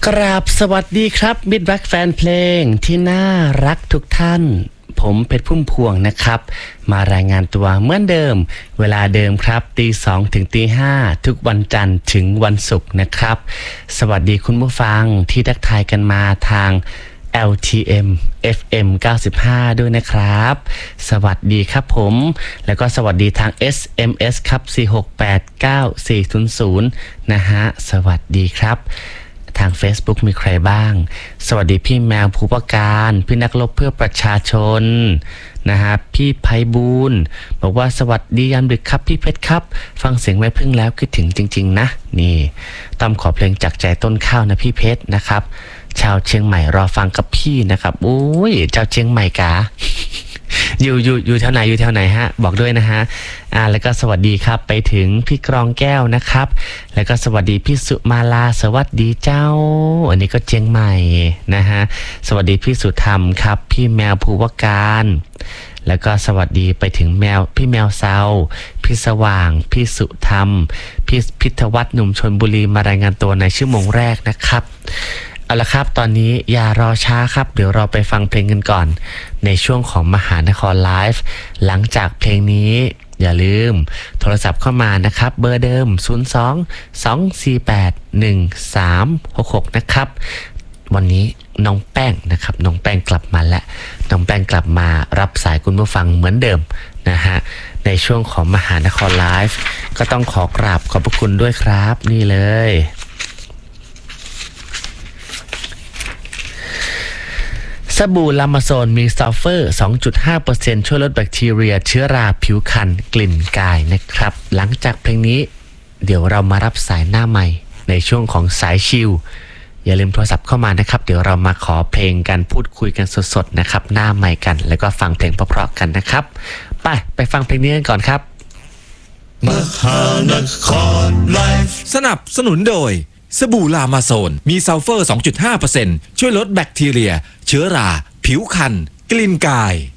กราบสวัสดีครับมิตรรักแฟนเพลงที่น่ารักทุกท่านผมเพชรพุ่มพวงนะครับมารายงานตัวเหมือนเดิมเวลาเดิมครับตี 2 ถึงตี 5ทุกวันจันทร์ถึงวันศุกร์นะครับสวัสดีคุณผู้ฟังที่ทักทายกันมาทาง LTM FM 95ด้วยนะครับสวัสดีครับผมแล้วก็สวัสดีทาง SMS ครับ4689400นะฮะสวัสดีครับทาง Facebook มีใครบ้างสวัสดีพี่แมวภูปการพี่นักรบเพื่อประชาชนนะฮะพี่ไพบูลย์บอกว่าสวัสดียามดึกครับพี่เพชรครับฟังเสียงแม่พึ่งแล้วคิดถึงจริงๆนะนี่ต้อมขอเพลงจากใจต้นข้าวนะพี่เพชรนะครับชาวเชียงใหม่รอฟังกับพี่นะครับโอ้ยชาวเชียงใหม่กา อยู่แถวไหนฮะบอกด้วยนะฮะแล้วก็สวัสดีครับไปถึงพี่กรองแก้วนะครับแล้วก็สวัสดีพี่สุมาลาสวัสดีเจ้าอันนี้ก็เชียงใหม่นะฮะสวัสดีพี่สุธรรมครับพี่แมวภูวการแล้วก็สวัสดีไปถึงพี่แมวเซาพี่สว่างพี่สุธรรมพี่พิทวัฒน์หนุ่มชลบุรีมารายงานตัวในชั่วโมงแรกนะครับเอาละครับตอนนี้อย่ารอช้าครับเดี๋ยวเราไปฟังเพลงกันก่อนในช่วงของมหานครไลฟ์หลังจากเพลงนี้อย่าลืมโทรศัพท์เข้ามานะครับเบอร์เดิม02-248-1366นะครับวันนี้น้องแป้งนะครับน้องแป้งกลับมาแล้วน้องแป้งกลับมารับสายคุณผู้ฟังเหมือนเดิมนะฮะในช่วงของมหานครไลฟ์ก็ต้องขอกราบขอบพระคุณด้วยครับนี่เลยสบู่ลามาโซนมีซัลเฟอร์ 2.5% ช่วยลดแบคทีเรียเชื้อราผิวพรรณกลิ่นกายนะครับหลังจากเพลงนี้เดี๋ยวเรามารับสายหน้าใหม่ในช่วงของสายชิลอย่าลืมโทรศัพท์เข้ามานะครับเดี๋ยวเรามาขอเพลงกันพูดคุยกันสดๆนะครับหน้าใหม่กันแล้วก็ฟังเพลงเพราะๆกันนะครับไปฟังเพลงนี้กันก่อนครับมหานครไลฟ์สนับสนุนโดยสบู่ลามาโซนมีซัลเฟอร์ 2.5% ช่วยลดแบคทีเรียเชื้อราผิวพรรณกลิ่นกาย